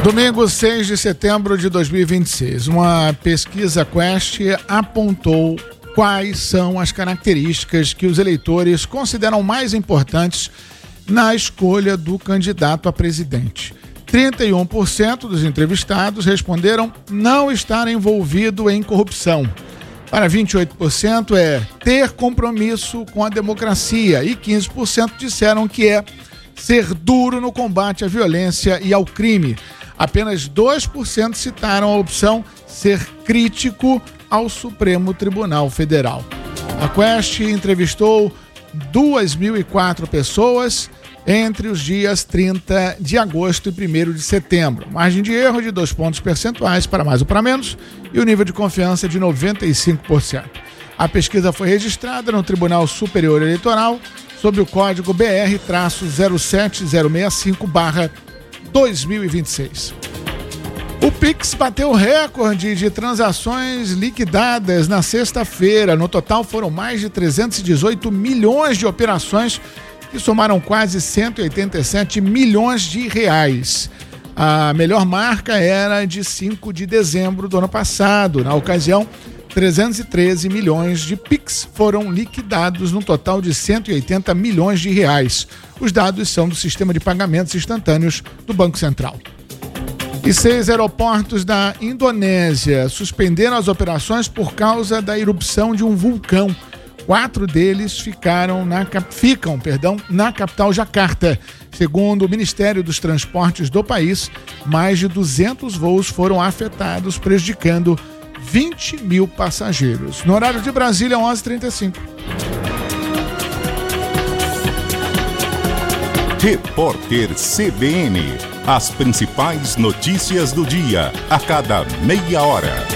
Domingo 6 de setembro de 2026, uma pesquisa Quest apontou quais são as características que os eleitores consideram mais importantes na escolha do candidato a presidente. 31% dos entrevistados responderam não estar envolvido em corrupção. Para 28% é ter compromisso com a democracia e 15% disseram que é ser duro no combate à violência e ao crime. Apenas 2% citaram a opção ser crítico ao Supremo Tribunal Federal. A Quest entrevistou 2.004 pessoas entre os dias 30 de agosto e 1º de setembro. Margem de erro de 2 pontos percentuais para mais ou para menos e o nível de confiança de 95%. A pesquisa foi registrada no Tribunal Superior Eleitoral sob o código BR-07065/2026. O Pix bateu recorde de transações liquidadas na sexta-feira. No total foram mais de 318 milhões de operações que somaram quase 187 milhões de reais. A melhor marca era de 5 de dezembro do ano passado. Na ocasião, 313 milhões de Pix foram liquidados num total de 180 milhões de reais. Os dados são do sistema de pagamentos instantâneos do Banco Central. E 6 aeroportos da Indonésia suspenderam as operações por causa da erupção de um vulcão. 4 deles ficam na capital Jacarta. Segundo o Ministério dos Transportes do país, mais de 200 voos foram afetados, prejudicando 20 mil passageiros. No horário de Brasília, 11h35. Repórter CBN. As principais notícias do dia, a cada meia hora.